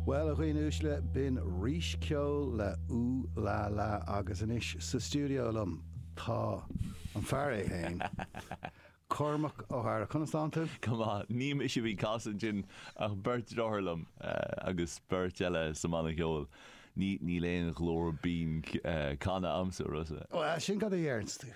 Well, a chuoinúisle bin rís ceol le ú lá agus inis sa studio lum tá an fear é hain. Cormac O'Hara, Constantine? Come on, níam is bhí casan sin ach bert dáharlam agus bert eile sa mana cheol. Ní léon glór bín canna amsa rosa. Well, sin gad a dhéarnstí.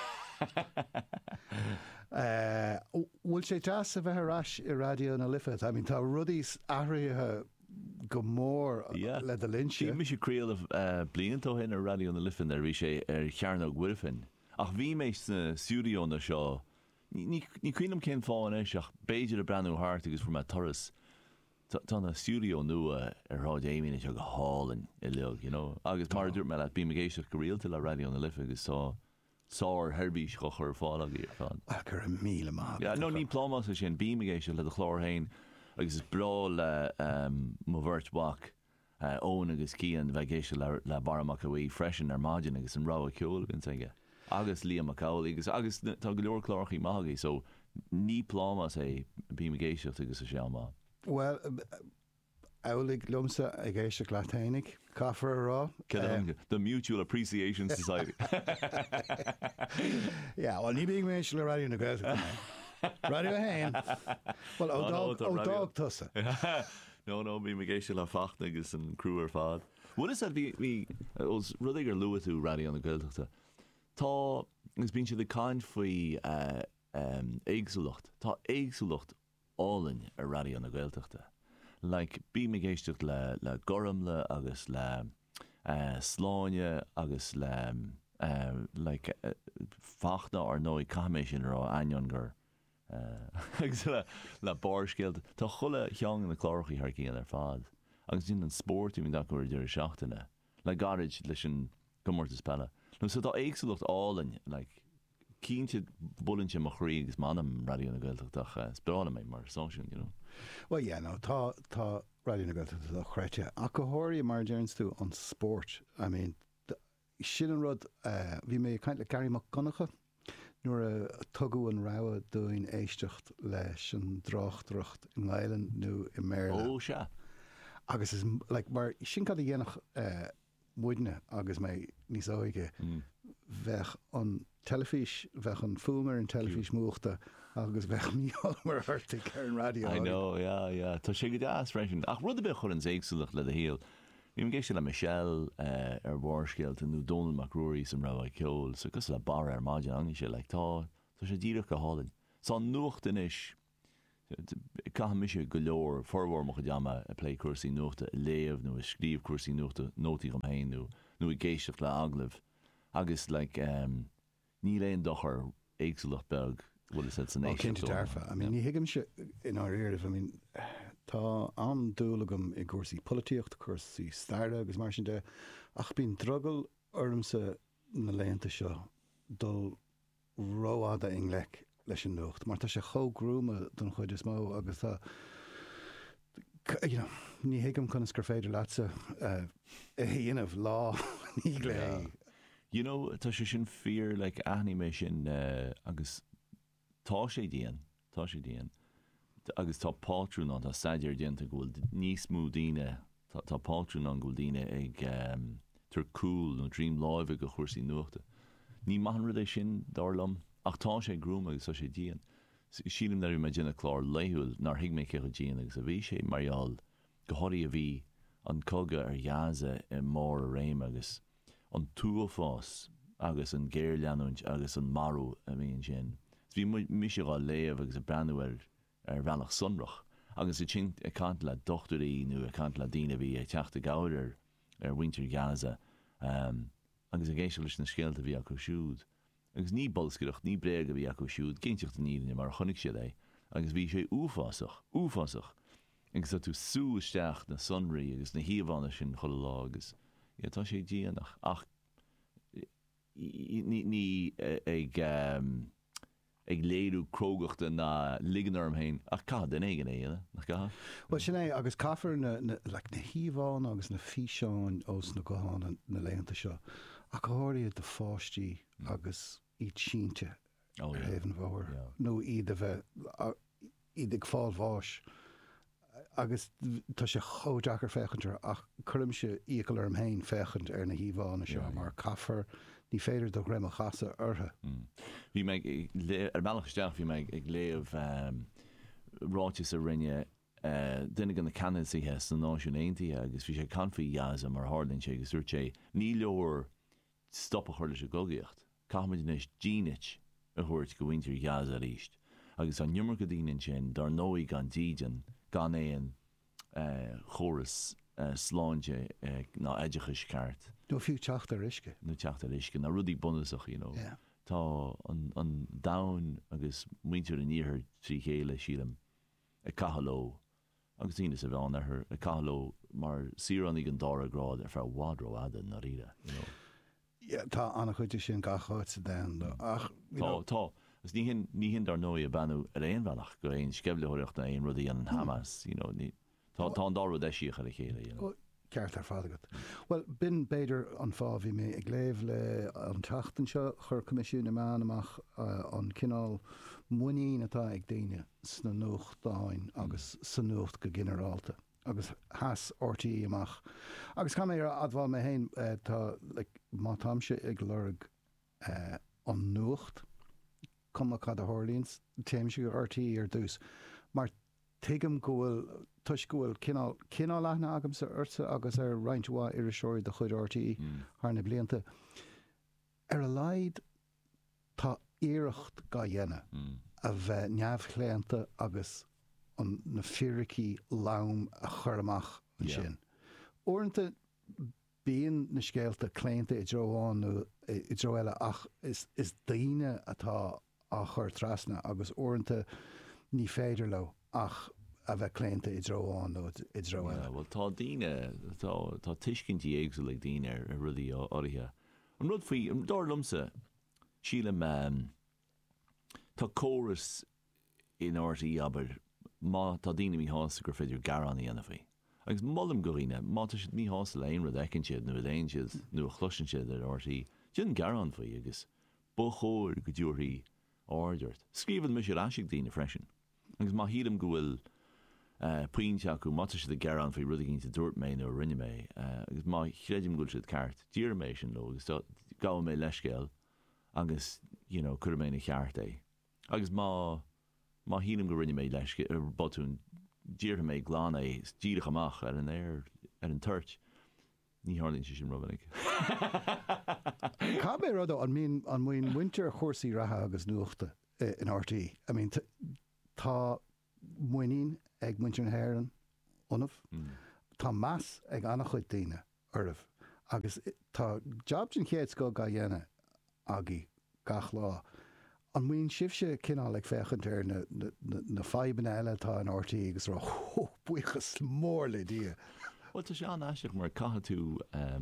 Bhfuil sé teas a bheith arás I radio na lifet. I mean, tá rudís ahraithe go mór le de linse. Tí mi sé críal bliantó hin ar radio na lifin ar bhí sé ar chearna gwirfin. Ach bhí méis na studio na seo. Ní cuinnam cén fáin éis ach beidir a brand new hart agus from a toras. Tá na studio nua ar ráid éimín is go hálinn I leog, you know. Agus mar dúirt me le bí me géisteach go rialta le radio na lifa agus sár herbís go chur fáil agé ar fan. Gur a míle má. No ní plámas a sin bí me géisteach le a chlár hain agus is brá le mo bhirt wach ón agus cían bheith géisteach le baramach a bhí freisin ar máidin agus an rá a ceol gan teige. Agus Liam McCaul agus tá go leor chlárchaí mágaí so ní plámas é bí me géisteach agus a seamá. Well, Aulig Lumsa a géiste Glatainig, Caffar rá. The Mutual Appreciation Society. Yeah, well, ní bíag méis le radio na Gaeltachta. Radio hain. Well, ó dog tusa. No, bí me géiste le fachna agus an crew ar fad. What is that bhí os rudig ar luatú radio na Gaeltachta? Tá, gus bín si de cáin faoi éagsúlacht. Tá éagsúlacht álainn ar radio na Gaeltachta. Like bí me géisteach le goramla agus le sláine agus le like fachna ar nói caiméis sin rá aion gur agus le bárscéalt tá chulle cheang na chláirchaí ar cían ar fad agus dín an sport mín da gur idir seachtainna le garid leis an gomórta spella. No so tá éagsúlacht álainn like cínte bullintse mo chrígus manam radio na Gaeltachtach sprána mé mar sáisiún, you know. Well, yeah, no, tá radio na Gaeltachtach a chreite. A go háirí mar dearns tú an sport. I mean, sin an rud, bhí mé caint le Gary McConaughey, nuair a tugu an ráha dúin éisteacht leis an dráchtrucht in Ireland nó I Maryland. Oh, se. Agus is, like, mar sin cad a dhéanach muidne agus mé níos óige bheith an telefís, bheith an fúmer an telefís múachta agus bheith míolmar hartig ar an radio. I know, yeah. Tá sé go deas freisin. Ach rud a bheith chur an éagsúlacht le a héal. Bhí me géiste le Michelle ar bhárscéalt an nó Donald McRory san rá ceol, so gus le bar ar máidin angin sé, like tá sé díreach go hálainn. Tá nuachtain is Caitham mise go leor forhór mo go deama a play cuasaí nuachta a léamh nó a scríomh cuasaí nuachta nótaí go hain nó I géisteach le aglah agus like ní léon dochar éagsúlacht beg bhfuil is san éisiú. Cinnte darfa. I mean, ní hiigim se in our éireamh. I mean, tá an dúlagam I cuasaí políocht, cuasaí stairde agus mar sin de ach bín druggal ormsa na léanta seo dul róáda inglech leis an nuacht. Mar tá sé chógrúma don chuid is mó agus tá you know, ní hiigim chun gur féidir lása a dhéanamh lá ní lé. You know, tá sé sin fear like anime sin agus tá sé díon agus tá pátrún an tá staidir díanta go bhfuil níos mú daoine tá pátrún an go bhfuil daoine ag tar cool nó dream live go chuirsaí nuachta. Ní maihan rud é sin darlam ach tá sé grúma agus tá sé díon. Sílim na me dina chlár leiúil nar hiig mé cecha díon agus a bhí sé mariaal go háirí a bhí an coga ar jaasa I mór a réim agus an túafás agus an géir leanúint agus an marú a bhíon sin. Bhí mise gá léamh agus a brandú ar bhealach sunrach agus I sin a cant le dochtarí nó a cant le daoine bhí a teachta gáir ar winter Gaza agus a géisi leis na scéalta bhí acu siúd. Agus ní bolscaireacht, ní bréag a bhí acu siúd, géinteocht an íine mar chonig sé é, agus bhí sé úfásach. Agus a tú súisteach na sunraí agus na híomhána sin chola lá agus tá sé díanach ach ní ag léadú crógachta na liganarm hain ach cá den éigen nach cá? Well, sin é agus caafar na híomháin agus na físeáin os na goháin na léanta seo a go háirí de fáistí agus I tsínte ar héhan bhór nó iad a bheith iad ag fáil bháis agus tá sé chodeachar fechantar ach chuimse ícail ar mhéin fechant ar na híhána seo mar caafar ní féidir do raibh a chaasa ortha. Bhí me meachsteach bhí me ag léamh ráitis a rinne duine gan na Canadaithe san náisiúnaontaithe agus bhí sé canfaí jaasa mar hálinn sé agus dúirt sé ní leor stop a chuir leis a gogaíocht. Caithmuid is díanait a thuirt go bhaintear jaasa ríist. Agus an numar go dtíanaan sin dar nóí gan dían gan éon chóras sláinte ná éidechas ceart. nó fiú teachta risce. nó teachta risce na rudí bunasach, you know. Yeah. Tá an dain agus muintear an níor trí chéile sílam a cahaló agus tíine sa bheán ar a cahaló mar sirannig an dára grád ar fear wádro adan na riide, you know. Yeah, tá anna chuide sin gaáid sa den ach tá Gus ní hin dar nóí a banú ar éon bhealach go éon scebleóireacht na éon rudí an Hamas, you know, tá an dárú deisiach ar a chéile, you know. Ceart ar fád agat. Well, bin beidir an fá bhí mé ag léamh le an tatan seo chur comisiún amán amach an cinál muín atá ag daine sna nuacht dáin agus san nuacht go generálta agus has ortaí amach. Agus cha mé ar adbháil mé hain tá má tamse ag lurg an nuacht cuma cad a hálíns téimse go ortaí ar dús. Mar tuigim gohfuil tuis gohfuil cinál lethna agam sa ursa agus ar reinthá ar a seoir de chud ortaí thna blianta. Ar a laid tá iirecht ga dhéine a bheith neamhchléanta agus an na fíricí lám a chur amach an sin. Uaireanta bíon na scéalta cléanta i dtroháin nó i dtro eile ach is daoine atá a chur trasna agus uaireanta ní féidir le ach a bheith cléanta i dtroháin nó i dtro eile. Well, tá daine tá tuiscintí éagsú le daine ar rudí áirithe. An rud faoi an dár lumsa sílam tá córas in áirtaí aber má tá daine mí hása gur féidir garaní ana faoi. Agus mollam go riine má tá siad mí hása le aon rud ecann siad nó aon siad nó a chluiseann siad ar áirtaí. Dúin garán faoi agus buchóir go dúirí áidirt. Scríomhann mu siad eisiigh daine freisin. Agus má hiadam go bhfuil puinte acu má tá siad a garán faoi rud a cinnta dúirt mé nó rinne mé agus má chreidim gúil siad ceart dír mé sin nó agus gá mé leiscéil agus cur mé na cheart é. Agus má híanam go rinne mé leiscéil ar botún dír mé glán é díirech amach ar an air ar an tuirt. Ní hálíonn sin robanig. Cá bé rud an muoin winter chósaí ratha agus nuachta in RT. I mean, tá muoín ag muintear an héireannionmh, tá meas ag annach chuid daoine ormh, agus tá job sin chéad go ga dhéine agaí gach lá. An muoin sibse cinál ag fechant ar na feiban eile tá an RT agus rá buchas mór le dia. Well, tá sé an aisteach mar caithe tú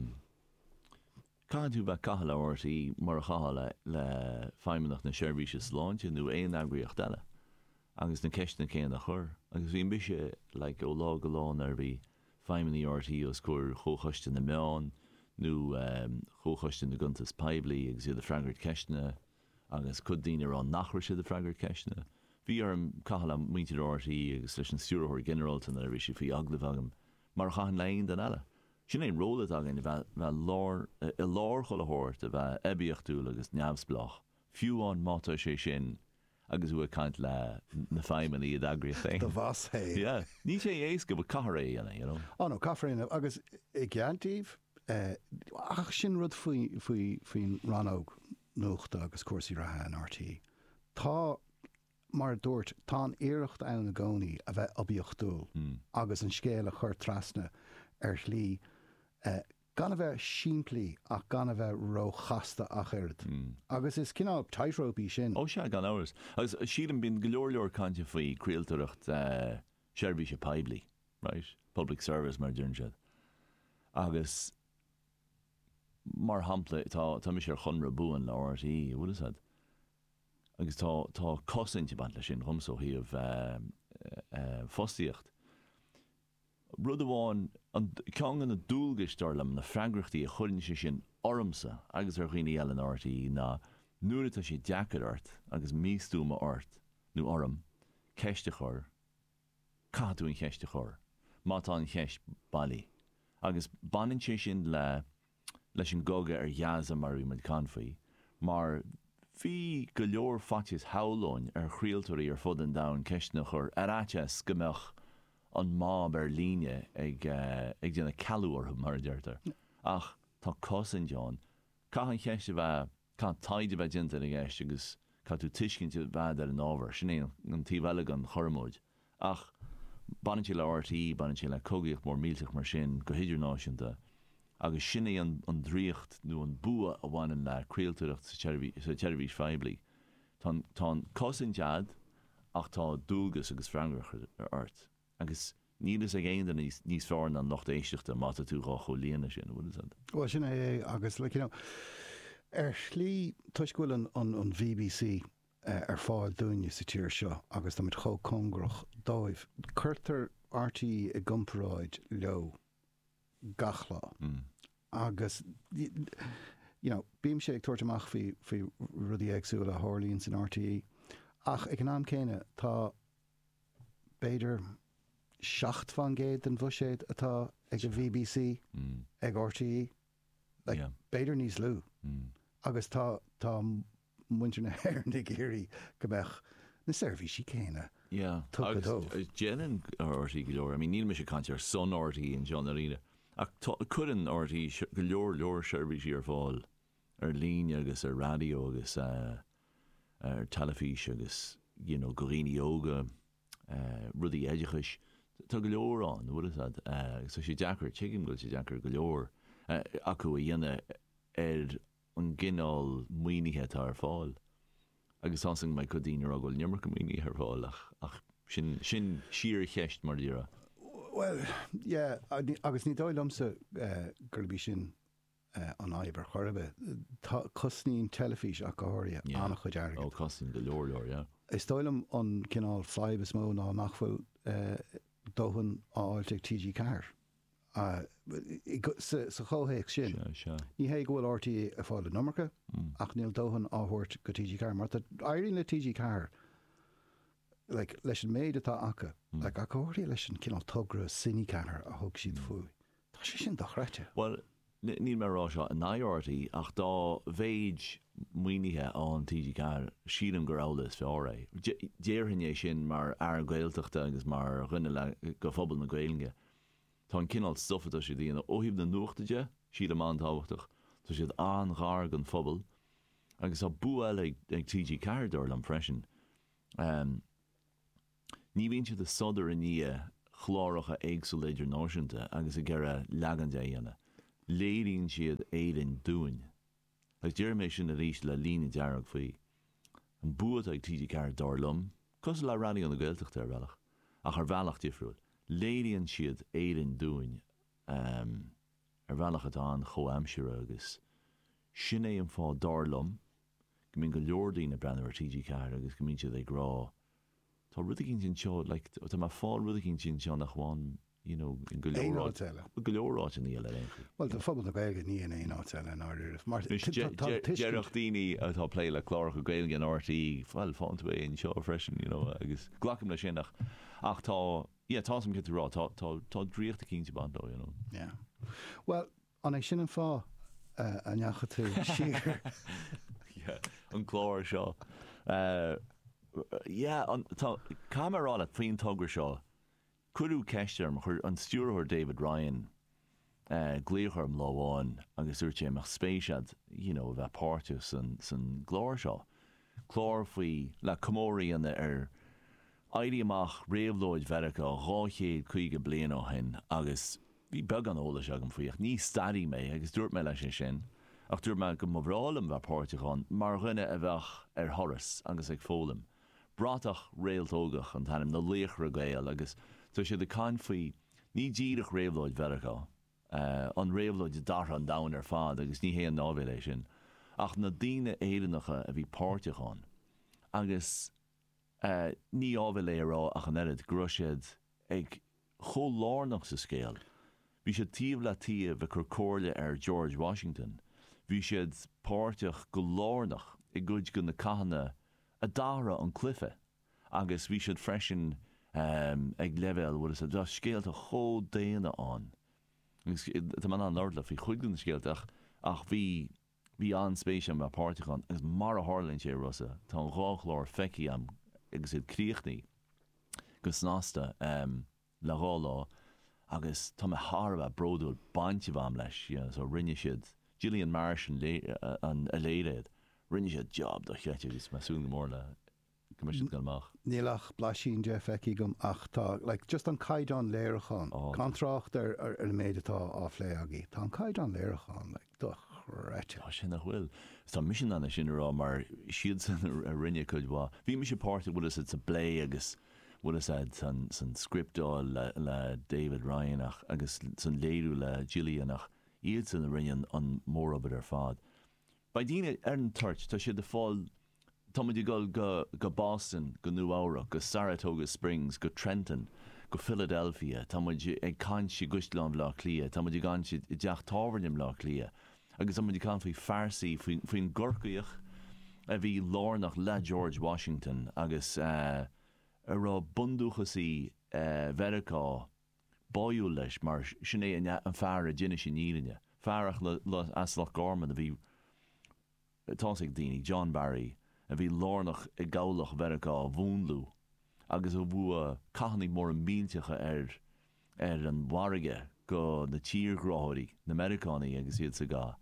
bheith caithe le ortaí mar a chaithe le feimimeach na seirbhíse sláinte nó éon agraíocht eile. Agus na ceistena céan a chur. Agus bhíon bise le ó lá go lán ar bhí feimimeí ortaí os cúr chóchaiste na meán nó chóchaiste na guntas peblií agus iad a freagart ceistena agus chud daoine ar an nachir siad a freagart ceistena. Bhí ar an caithe le muintear ortaí agus leis an siúrthóir generalta na bhí sé faoi aglah agam mar chaithe leon den eile. Sin éon róla agin bheith lár cholathirt a bheith ebíochtú agus neamhsplach. Fiúán mátá sé sin agus bhfuil caiint le na feimimeí a agraíocht é. The bhas é. Yeah. Ní sé ééis go bh cathra é, you know. No, caithréine agus i gceantíh ach sin rud faoin ranóg nuachta agus cuasaí ratha an RT. Tá mar dúirt tá an iirecht ann na gcónaí a bheith obíochtúil agus an scéal a chur trasna ar slí gan a bheith siimplí ach gan a bheith róchasta a chuirid. Agus is cinál tightrope sin. Ó se gan áras. Agus siad an bíon go leor cante faoi críaltaireacht seirbhíse peblií, right? Public service mar dúirt siad. Agus mar hampla tá mis ar chunra buan le RTí, bhfuil is agus tá cosinte bant lei sin chumsó híomh fostíocht. Rud amháin ceangan na dúlgaistarlam na freagrachtaí a chuirn sé sin ormsa agus ar chuoine eile an RTí ná nuair atá sé deacad ort agus místúma ort nó orm ceiste chur cadú an cheiste chur, mátá an cheist bailí. Agus banan sé sin leis an goga jaasa marí mid canfaí, mar bhí go leor fatis hálóin chrialtarí fud an dain ceistna chur aráte scimeach an máb líne ag déanana ceúir mar deirtar. Ach tá cosan John, cá an cheiste bheith cá taide bheith dinta ag eist agus cá tú tuiscinnte bheith ar an ábhar, sin é an tíhheile an chormóid. Ach banan sé le RTí, banan sé le cogaíocht mór mílteach mar sin go hidirnáisiúnta, agus sin é an dríocht nó an bua a bhhain le craoltóireacht sa teirbhís feibli. Tá cosan dead ach tá dúlgus agus freangrach ort. Agus nílas ag éon níos fearn an nocht éisteachta mata tú rá cho líana sin bhfuil san. Well sin é agus slí tuisgúil an VBC fáil dúine sa tíir seo agus tá mit cho congrach dóibh. Cuirtar RTí i gcomparáid leo gachlá. Agus bím sé ag tuairteach fao rudí agsúil a hálíonn san RTí. Ach ag an am céine tá beidir 7 fan géad an bhuiséad atá ag a VBC ag RTí, beidir níos lú. Agus tá muintir na hair na géirí go bheith na servicí céine. Jean RTí go leor, níl me sé cantar son RTí in John Arena. Ach chuann RTí go leor servicí fáil líne agus radio agus telefís agus goríní óga rudí éidechais. Tá go leor an bhfuil so sé deacair tuigim go sé deacair go leor acu a dhéanana an gcinál muoinithe tá ar fáil. Agus ansing mai go dtíine a ghfuil nimar go muoinithe ar fáil ach sin siar cheist mar díra. Well, agus ní dóillamsa gurbí sin an aibar chorbe. Tá cosnín telefís a gohairthe anna chuid airgad. Ó cosnín go leor, Is dóilm an cinál 5 is mó ná nachfuil dóhann áilte TG Car. Sa chóhéic sin. Ní hé gohfuil RTí a fáil numarcha, ach níl dóhann áhairt go TG Car. Mar airíonn le TG Car leis an méid atá acha, a gohairí leis an cinál tugra sinní car a thug siad fuaí. Tá sé sin dochreite. Well, níl mar rá seo an RTí ach dá bhéid muoinithe an TG Car sílam gur álas fé árá. Déirhinné sin mar ar gailteachta agus mar rinne le go phobal na gailge. Tá an cinál stoffa sé dtíana óhíb na nuachtaide sílam an táhachtach, tá siad an ghar gan phobal agus a buail ag TG Car dóir an freisin. Ní bhíonn siad a sodar a ní chláracha éagsúil idirnáisiúnta agus a gceire legan dhéana. Léiríonn siad éireann dúin. Ag deir mé sin a rís le lína dearag faoi. An buad ag TG Car dárlumm, cos le radio na gailteachta ar bhealach, ach ar bhealach difriúil. Léiríonn siad éireann dúin ar bhealach atá an choamsire agus sin é an fá dárlumm, go mbeadh go leordaí na brenn ar TG Car agus go mbeadh siad ag rá. Tá rudicín sin seo, tá má fáil rudicín sin seo nach bháin, go leorráit in íile léinchí. Well, tá phobal na gailge ní in éon áteile an áidir. Dearach daoine atá plé le chlár go gailge an RTí fáil fáint é in seo freisin, agus glacham le sin ach tá sem get rá, tá dríocht a cínte bandó, Well, an ag sin an fá an neacha tú siar. An chlár seo. Camerrála faoin tugra seo, cuiú ceistem chur an stúrthir David Ryan gléocharm láháin agus úirte amach spéisiad, bheith páirte san glár seo. Chlár faoi le comóí anna ar éirí amach réamhlóid Mheiriceá 250 bliain ó hin agus bhí beag an ólas agam faoich ní stadaí mé agus dúirt mé leis sin. Ach dúirt me go mhrálam bheith páirteáin mar rinne a bheith ar thoras agus ag fólam. Brátach réaltógach an tanim na léochra gael agus tá sé de cáin faoi ní díirech réamhlóid Mheiriceá. An réamhlóid dartha an dain ar fád agus ní héan nábhé sin. Ach na daoine éireannacha a bhí páirteáin. Agus ní ábhfuil é rá ach an erid gruisiad ag chomhlárnach sa scéal. Bhí sé tíomh le tíomh bheith chur cóirle ar George Washington. Bhí siad páirteach go lárnach i gcuid go na cathanna a dára an cluife, agus bhí siad freisin ag level bhfuil sa dá scéalt a chó déana an. Tá man an Lord le hí chuigún scéalt ach bhí an spéisiam a páirteán agus mar a hálinn sé rosa tá an gháchlár feici am agus iad críochnaí go snásta le gá agus tá me Harbh brodúil bainte bham leis so rinne siad Gillian Marsh an a léiread rinne siad job do cheite gus meúna mór le commission galmach. Nílach blaisín Jeff Ecky gom ach tá just an caiidán léirechán contracht ar méidetá áflé agé tá an caiidán léirechán do réite sin nach bhfuil tá mission anna sin rá mar siad san a rinne chuid bhá bhí me sé páirte bhfuil is sa blé agus bhfuil is san scriptáil le David Ryan agus san léirú le Gillianach iad san a rinne an mór ab ar fád. Ba díine ar an tuirt tá siad de fáil Táid go Boston, go New York, go Saratoga Springs, go Trenton, go Philadelphia, táid ag cáin si gúistlán lá clia, táid gan si I deach táhairnim lá clia, agus táid can faoi farsaí faoin gorcaíoch a bhí lárnach le George Washington agus a rá bundúchasí Vericá báú leis mar sinné an fear a dine sin nírinne. Fearach le aslach gorman a bhí tásaigh daoine John Barry, a bhí lárnach I gabhlach Vericá bhúnlú agus a bhua caihannig mór an bíonteacha ar an bharige go na tíorghráirí na Americanáí agus iad sa gá.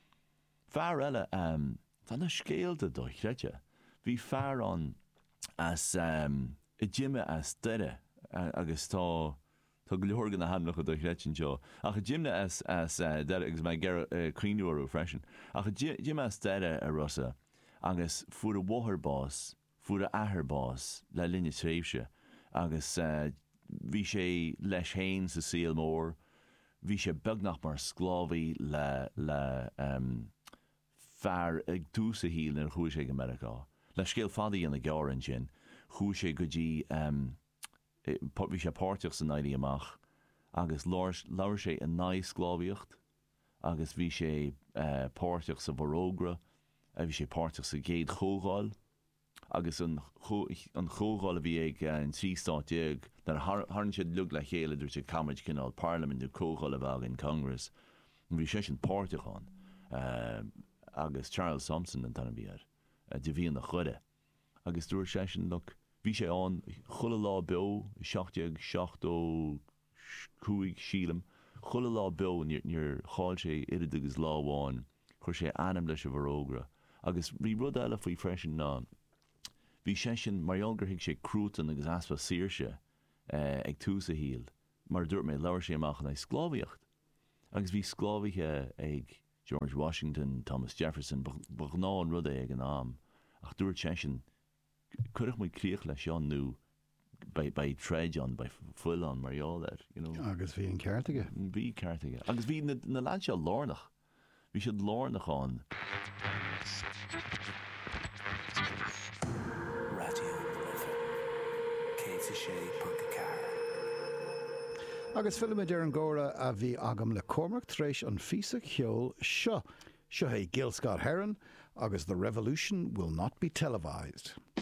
Fear eile tá na scéalta do chreite. Bhí fear an as I Jimime as deire agus tá goleorgan na hamlach do chreitin seo. Ach Jimime as deire agus mai críúú freisin. Ach Jimime as deire a rosa agus fuair a bhóthar bás, fuair a ahar bás le linne tréimhse agus bhí sé leis héin sa síl mór, bhí sé beagnach mar sclávaí le fear ag dús a híl ar chuaigh sé go Americá. Le scéal fadaí an na gearan sin, chuaigh sé go dtí bhí sé páirteach san naidí amach agus leabhar sé an naid sclábhaíocht agus bhí sé páirteach sa bharógra a bhí sé páirteach sa géad chógáil agus an chógáil a bhí ag an trístáteag nar tharn siad lug le chéile dúirt sé Cameron cinál Parliament de chógáil a bhag in Congress. Bhí sé sin páirteach an agus Charles Thompson an tanna bhíar de bhí na chuide. Agus dúir sé sin bhí sé an chula lá beo 7 sílam chula lá beo níor cháil sé iad agus láháin chuir sé anam leis a bharógra. Agus bhí rud eile faoi freisin ná bhí sé sin mariongur hiag sé crútan agus aspa síirse ag tús a híal mar dúirt mé leabhar sé amach na sclábhaíocht. Agus bhí sclábhaithe ag George Washington, Thomas Jefferson, bach ná an rud ag an am ach dúirt sé sin chuireach mu críoch leis an nó by treid an, by full an marall agus bhí an ceartaige. Bhí ceartaige. Agus bhí na lean se lárnach. Bhí siad lárnach an. Agus filmid ar an ggóra a bhí agam le Cormac tar éis an físa cheol seo. Seo é Gil Scott Heron agus The Revolution Will Not Be Televised.